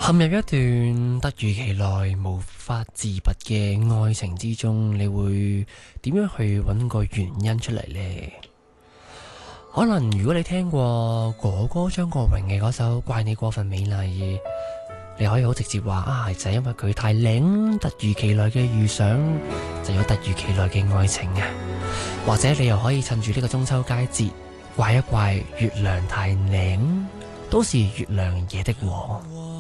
陷入一段突如其來、無法自拔嘅愛情之中，你會點樣去揾個原因出嚟呢？可能如果你聽過哥哥張國榮嘅嗰首《怪你過分美麗》，你可以好直接話啊，就係因為佢太靚，突如其來嘅遇上就有突如其來嘅愛情啊！或者你又可以趁住呢個中秋佳節，怪一怪月亮太靚，都是月亮惹的禍。